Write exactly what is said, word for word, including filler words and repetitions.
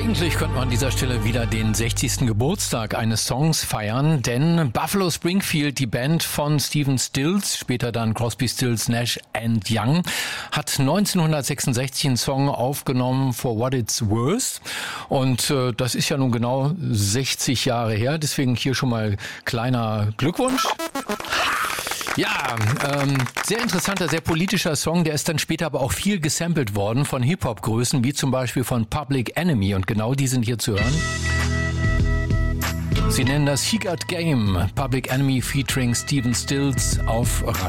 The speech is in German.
Eigentlich könnte man an dieser Stelle wieder den sechzigsten Geburtstag eines Songs feiern, denn Buffalo Springfield, die Band von Stephen Stills, später dann Crosby, Stills, Nash and Young, hat neunzehnhundertsechsundsechzig einen Song aufgenommen, For What It's Worth. Und äh, das ist ja nun genau sechzig Jahre her, deswegen hier schon mal kleiner Glückwunsch. Ja, ähm, sehr interessanter, sehr politischer Song, der ist dann später aber auch viel gesampelt worden von Hip-Hop-Größen, wie zum Beispiel von Public Enemy, und genau die sind hier zu hören. Sie nennen das He Got Game, Public Enemy featuring Stephen Stills auf